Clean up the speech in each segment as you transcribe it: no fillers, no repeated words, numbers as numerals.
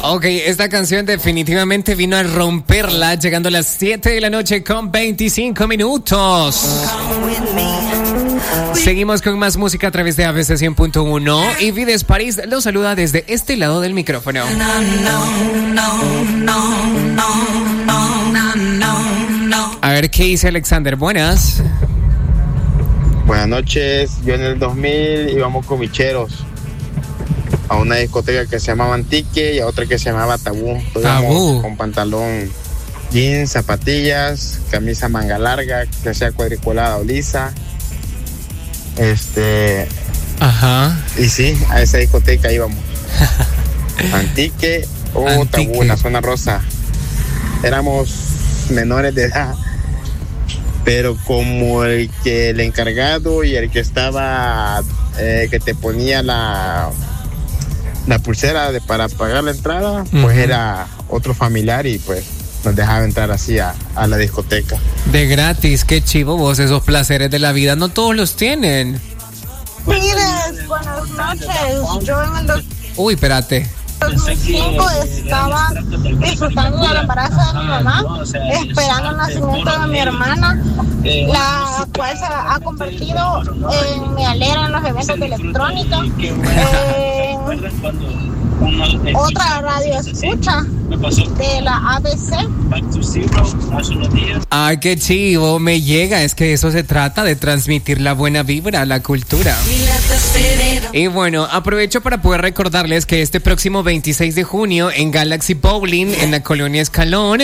Ok, esta canción definitivamente vino a romperla, llegando a las 7 de la noche con 25 minutos. Seguimos con más música a través de ABC 100.1 y Vides París los saluda desde este lado del micrófono. A ver, ¿qué dice Alexander? Buenas. Buenas noches. Yo en el 2000 íbamos con micheros a una discoteca que se llamaba Antique y a otra que se llamaba Tabú. Tabú. Con pantalón jeans, zapatillas, camisa manga larga, que sea cuadriculada o lisa. Ajá. Y sí, a esa discoteca íbamos. Antique o Tabú, en la zona rosa. Éramos menores de edad, pero como el encargado y el que estaba, que te ponía la pulsera para pagar la entrada, pues era otro familiar y pues nos dejaba entrar así a la discoteca. De gratis, qué chivo vos, esos placeres de la vida, no todos los tienen. Mires, buenas noches. Yo en el Uy, espérate. 2005 estaba disfrutando del embarazo de mi mamá, esperando el nacimiento de mi hermana, la cual se ha convertido en mi alera en los eventos de electrónica. Otra radio escucha de la ABC. Ay, qué chivo, me llega, es que eso se trata de transmitir la buena vibra, la cultura. Y bueno, aprovecho para poder recordarles que este próximo 26 de junio en Galaxy Bowling, en la Colonia Escalón,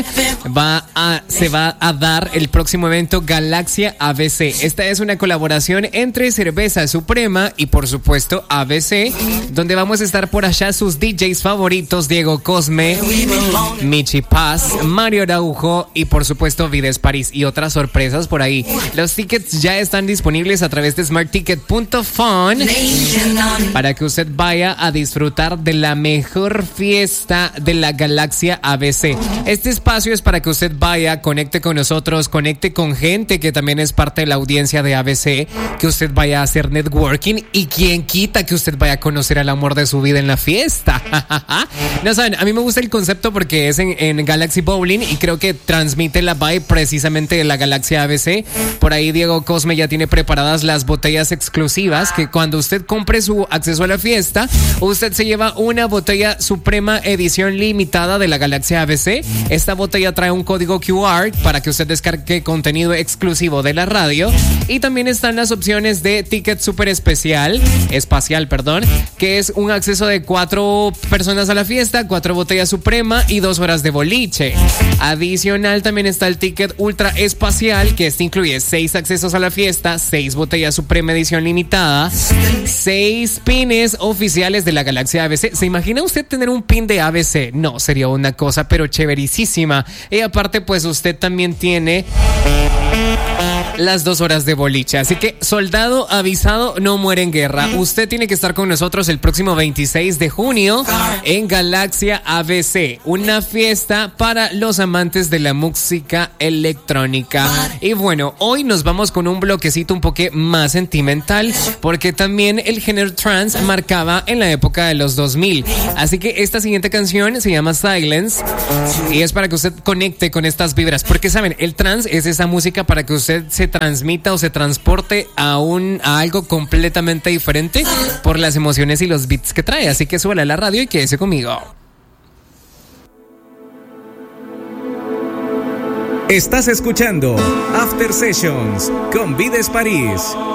se va a dar el próximo evento Galaxia ABC. Esta es una colaboración entre Cerveza Suprema y por supuesto ABC, donde vamos a estar por allá sus DJs favoritos, Diego Cosme, Michi Paz, Mario Araujo y por supuesto Vides París y otras sorpresas por ahí. Los tickets ya están disponibles a través de smartticket.fun para que usted vaya a disfrutar de la mejor fiesta de la Galaxia ABC. Este espacio es para que usted vaya, conecte con nosotros, conecte con gente que también es parte de la audiencia de ABC, que usted vaya a hacer networking y quien quita que usted vaya a conocer al amor de su vida en la fiesta. No saben, a mí me gusta el concepto porque es en Galaxy Bowling y creo que transmite la vibe precisamente de la Galaxia ABC. Por ahí Diego Cosme ya tiene preparadas las botellas exclusivas que cuando usted compre su acceso a la fiesta, usted se lleva una botella Suprema edición limitada de la Galaxia ABC. Esta botella trae un código QR para que usted descargue contenido exclusivo de la radio y también están las opciones de ticket super espacial, que es un acceso de 4 personas a la fiesta, 4 botellas Suprema y 2 horas de boliche. Adicional también está el ticket ultra espacial, que este incluye 6 accesos a la fiesta, 6 botellas Suprema edición limitada, 6 pines oficiales de la Galaxia ABC. ¿Se imagina usted tener un pin de ABC? No, sería una cosa pero chéverísima. Y aparte pues usted también tiene las 2 horas de boliche. Así que soldado avisado no muere en guerra. Usted tiene que estar con nosotros el próximo 26 de junio en Galaxia ABC, una fiesta para los amantes de la música electrónica. Y bueno, hoy nos vamos con un bloquecito un poco más sentimental porque también el género trance marcaba en la época de los 2000. Así que esta siguiente canción se llama Silence y es para que usted conecte con estas vibras, porque saben, el trance es esa música para que usted se transmita o se transporte a algo completamente diferente por las emociones y los beats que trae. Así que súbale a la radio y quédese conmigo. Estás escuchando After Sessions con Vides París.